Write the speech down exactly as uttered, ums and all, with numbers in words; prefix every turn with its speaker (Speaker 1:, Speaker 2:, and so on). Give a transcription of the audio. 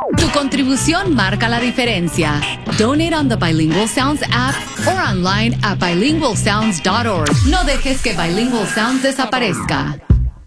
Speaker 1: Tu contribución marca la diferencia. Donate on the Bilingual Sounds app or online at bilingual sounds dot org. No dejes que Bilingual Sounds desaparezca.